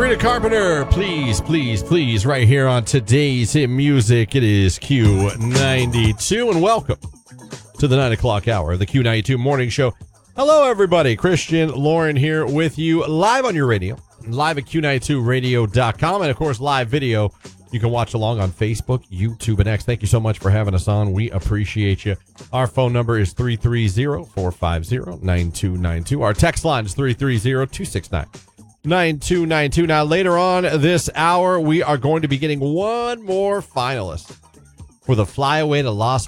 Sabrina Carpenter, please, please, please, right here on today's hit music. It is Q92, and welcome to the 9 o'clock hour of the Q92 morning show. Hello, everybody. Christian Lauren here with you live on your radio, live at Q92radio.com, and, of course, live video. You can watch along on Facebook, YouTube, and X. Thank you so much for having us on. We appreciate you. Our phone number is 330-450-9292. Our text line is 330-269-9292. Now, later on this hour, we are going to be getting one more finalist for the Flyaway to Las